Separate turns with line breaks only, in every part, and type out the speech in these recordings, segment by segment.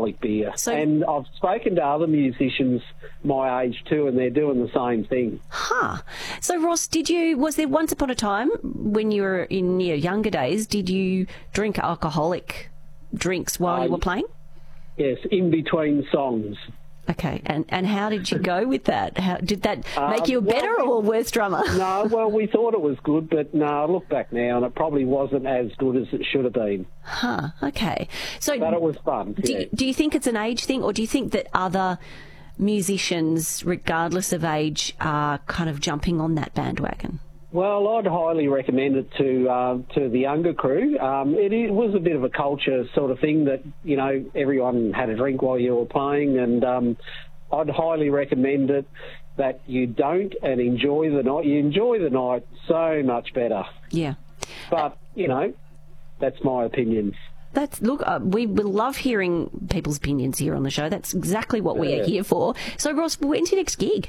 alcoholic beer. And I've spoken to other musicians my age too, and they're doing the same thing.
Huh. So, Ross, was there once upon a time when you were in your younger days, did you drink alcoholic drinks while you were playing?
Yes, in between songs.
Okay, and how did you go with that? How did that make you a better or worse drummer?
No, well, we thought it was good, but no, I look back now and it probably wasn't as good as it should have been.
Huh, okay.
But it was fun.
Do you think it's an age thing, or do you think that other musicians, regardless of age, are kind of jumping on that bandwagon?
Well, I'd highly recommend it to the younger crew. It was a bit of a culture sort of thing that, you know, everyone had a drink while you were playing, and I'd highly recommend it that you don't and enjoy the night. You enjoy the night so much better.
Yeah.
But, you know, that's my opinion.
We will love hearing people's opinions here on the show. That's exactly what we are here for. So, Ross, when's your next gig?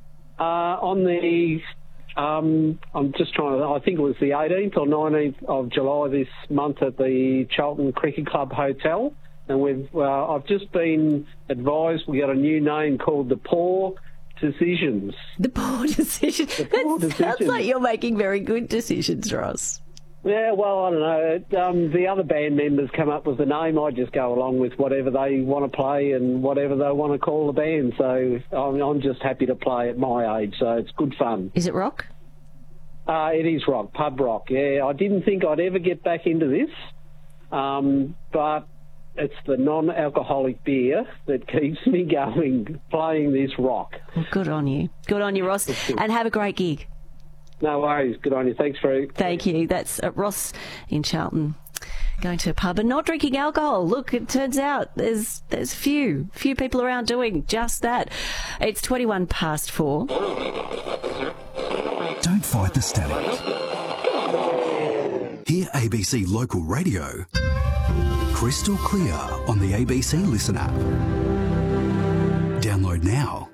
I'm just trying to, I think it was the 18th or 19th of July this month at the Charlton Cricket Club Hotel. And I've just been advised we got a new name called the Poor Decisions.
The Poor Decisions. Sounds like you're making very good decisions, Ross.
Yeah, well, I don't know. The other band members come up with the name. I just go along with whatever they want to play and whatever they want to call the band. So I'm just happy to play at my age. So it's good fun.
Is it rock?
It is rock, pub rock. Yeah, I didn't think I'd ever get back into this, but it's the non-alcoholic beer that keeps me going, playing this rock.
Well, good on you. Good on you, Ross. And have a great gig.
No worries. Good on you. Thanks, Free.
Thank you. That's Ross in Charlton, going to a pub and not drinking alcohol. Look, it turns out there's few people around doing just that. It's 4:21.
Don't fight the static. Hear ABC Local Radio crystal clear on the ABC Listen app. Download now.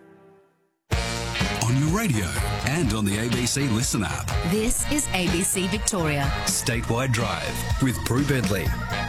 On your radio and on the ABC Listen app.
This is ABC Victoria.
Statewide Drive with Prue Bentley.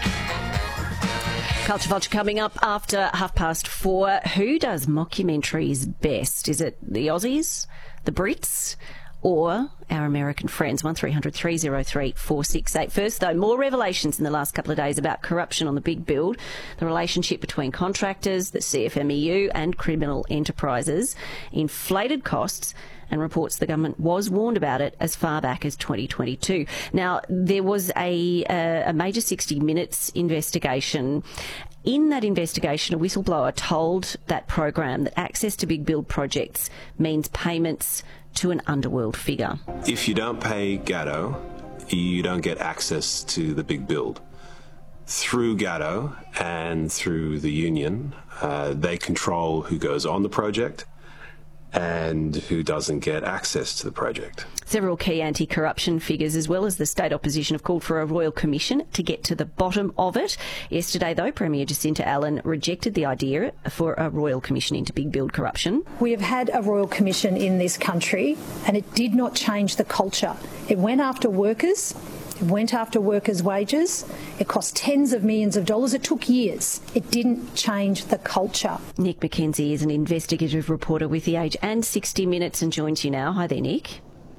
Culture Vulture coming up after 4:30. Who does mockumentaries best? Is it the Aussies, the Brits, or our American friends? 1300 303 468. First, though, more revelations in the last couple of days about corruption on the big build, the relationship between contractors, the CFMEU and criminal enterprises, inflated costs, and reports the government was warned about it as far back as 2022. Now, there was a major 60 Minutes investigation. In that investigation, a whistleblower told that program that access to big build projects means payments to an underworld figure.
If you don't pay Gatto, you don't get access to the big build. Through Gatto and through the union, they control who goes on the project and who doesn't get access to the project.
Several key anti-corruption figures, as well as the state opposition, have called for a royal commission to get to the bottom of it. Yesterday, though, Premier Jacinta Allan rejected the idea for a royal commission into big build corruption.
We have had a royal commission in this country, and it did not change the culture. It went after workers. It went after workers' wages. It cost tens of millions of dollars. It took years. It didn't change the culture.
Nick McKenzie is an investigative reporter with The Age and 60 Minutes and joins you now. Hi there, Nick.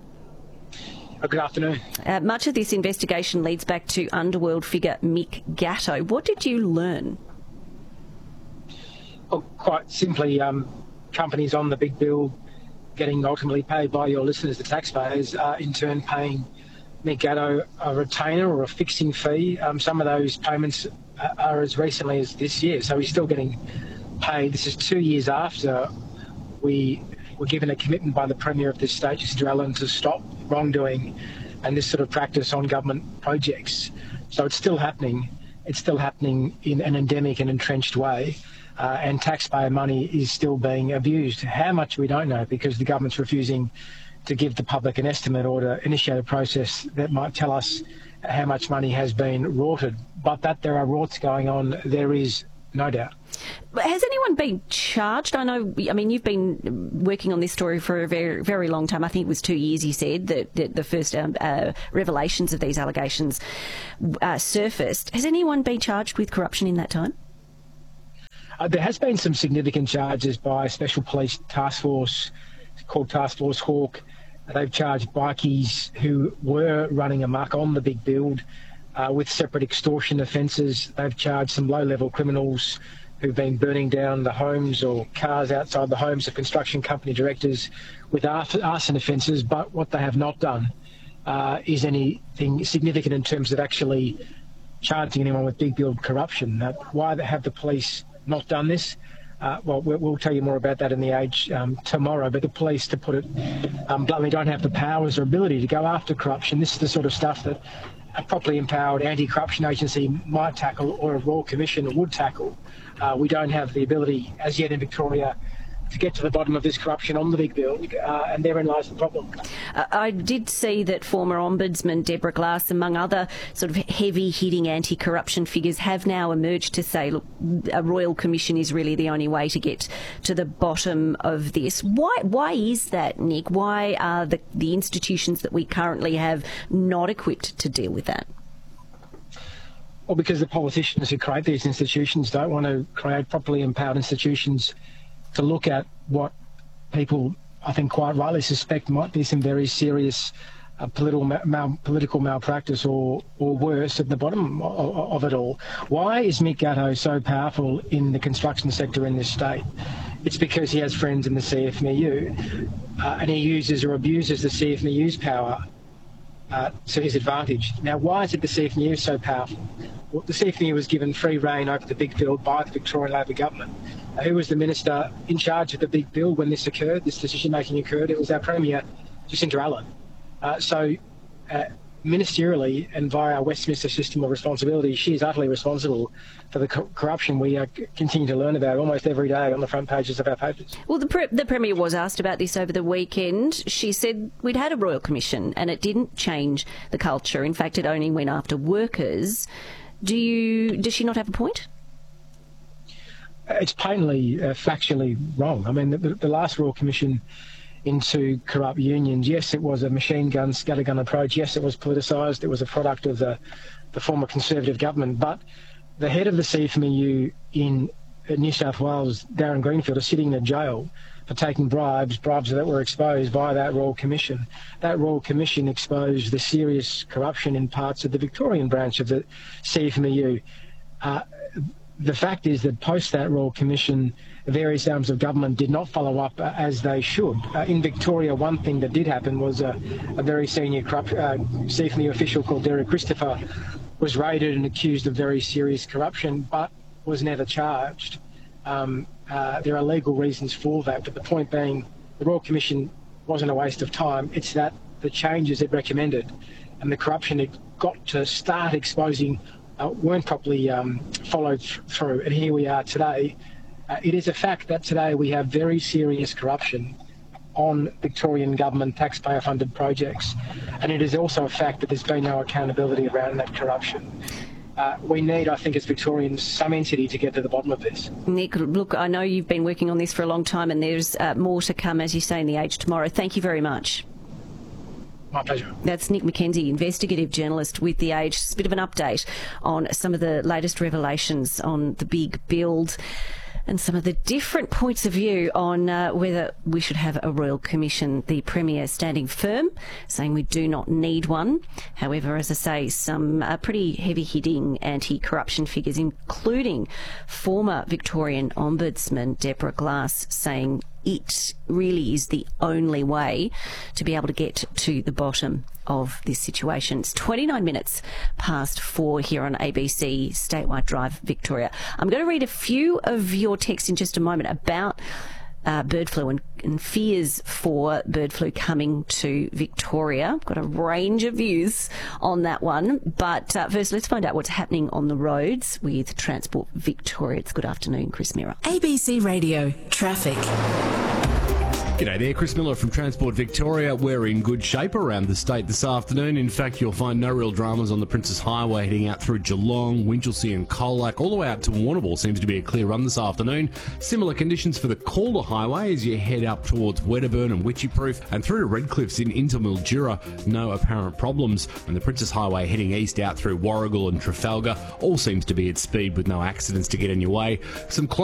Good afternoon.
Much of this investigation leads back to underworld figure Mick Gatto. What did you learn?
Well, quite simply, companies on the big bill getting ultimately paid by your listeners, the taxpayers, in turn paying Mick Gatto a retainer or a fixing fee. Some of those payments are as recently as this year, so he's still getting paid. This is 2 years after we were given a commitment by the Premier of this state, Jacinta Allan, to stop wrongdoing and this sort of practice on government projects. So it's still happening. It's still happening in an endemic and entrenched way, and taxpayer money is still being abused. How much we don't know, because the government's refusing to give the public an estimate or to initiate a process that might tell us how much money has been rorted. But that there are rorts going on, there is no doubt.
Has anyone been charged? I mean, you've been working on this story for a very, very long time. I think it was 2 years, you said, that the first revelations of these allegations surfaced. Has anyone been charged with corruption in that time?
There has been some significant charges by a special police task force called Task Force Hawk. They've charged bikies who were running amok on the big build with separate extortion offences. They've charged some low-level criminals who've been burning down the homes or cars outside the homes of construction company directors with arson offences. But what they have not done is anything significant in terms of actually charging anyone with big build corruption. Why have the police not done this? Well, we'll tell you more about that in The Age tomorrow, but the police, to put it bluntly, don't have the powers or ability to go after corruption. This is the sort of stuff that a properly empowered anti-corruption agency might tackle, or a Royal Commission would tackle. We don't have the ability as yet in Victoria to get to the bottom of this corruption on the big build, and therein lies the problem.
I did see that former Ombudsman Deborah Glass, among other sort of heavy-hitting anti-corruption figures, have now emerged to say, look, a Royal Commission is really the only way to get to the bottom of this. Why is that, Nick? Why are the institutions that we currently have not equipped to deal with that?
Well, because the politicians who create these institutions don't want to create properly empowered institutions to look at what people, I think, quite rightly suspect might be some very serious political malpractice or worse at the bottom of it all. Why is Mick Gatto so powerful in the construction sector in this state? It's because he has friends in the CFMEU, and he uses or abuses the CFMEU's power to his advantage. Now, why is it the CFMEU is so powerful? Well, the CFMEU was given free rein over the big build by the Victorian Labor government. Who was the minister in charge of the big build when this occurred, this decision-making occurred? It was our Premier, Jacinta Allen. Ministerially and via our Westminster system of responsibility, she is utterly responsible for the corruption we continue to learn about almost every day on the front pages of our papers.
Well, the Premier was asked about this over the weekend. She said we'd had a Royal Commission and it didn't change the culture. In fact, it only went after workers. Does she not have a point?
It's patently factually wrong. I mean, the last Royal Commission into corrupt unions, yes, it was a machine gun, scattergun approach. Yes, it was politicised. It was a product of the former Conservative government. But the head of the CFMEU in New South Wales, Darren Greenfield, is sitting in a jail for taking bribes that were exposed by that Royal Commission. That Royal Commission exposed the serious corruption in parts of the Victorian branch of the CFMEU. The fact is that post that Royal Commission, various arms of government did not follow up as they should. In Victoria, one thing that did happen was a very senior CFMEU official called Derek Christopher was raided and accused of very serious corruption, but was never charged. There are legal reasons for that, but the point being the Royal Commission wasn't a waste of time. It's that the changes it recommended and the corruption it got to start exposing weren't properly followed through. And here we are today. It is a fact that today we have very serious corruption on Victorian government taxpayer-funded projects. And it is also a fact that there's been no accountability around that corruption. We need, I think, as Victorians, some entity to get to the bottom of this.
Nick, look, I know you've been working on this for a long time and there's more to come, as you say, in The Age tomorrow. Thank you very much.
My pleasure.
That's Nick McKenzie, investigative journalist with The Age. Just a bit of an update on some of the latest revelations on the big build and some of the different points of view on whether we should have a Royal Commission. The Premier standing firm, saying we do not need one. However, as I say, some pretty heavy-hitting anti-corruption figures, including former Victorian Ombudsman Deborah Glass, saying it really is the only way to be able to get to the bottom of this situation. It's 29 minutes past 4 here on ABC Statewide Drive, Victoria. I'm going to read a few of your texts in just a moment about bird flu and fears for bird flu coming to Victoria. I've got a range of views on that one. But first, let's find out what's happening on the roads with Transport Victoria. It's good afternoon, Chris Miller.
ABC Radio Traffic.
G'day there, Chris Miller from Transport Victoria. We're in good shape around the state this afternoon. In fact, you'll find no real dramas on the Princes Highway heading out through Geelong, Winchelsea and Colac, all the way out to Warrnambool. Seems to be a clear run this afternoon. Similar conditions for the Calder Highway as you head up towards Wedderburn and Witchyproof and through to Redcliffs into Mildura. No apparent problems. And the Princes Highway heading east out through Warragul and Trafalgar all seems to be at speed with no accidents to get in your way. Some close